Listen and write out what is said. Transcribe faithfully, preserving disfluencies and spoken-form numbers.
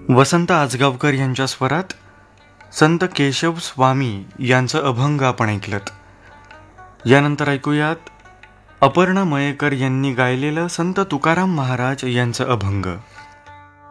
वसंत आजगावकर यांच्या स्वरात संत केशव स्वामी यांचं अभंग आपण ऐकलत. यानंतर ऐकूयात अपर्णा मयेकर यांनी गायलेलं संत तुकाराम महाराज यांचं अभंग.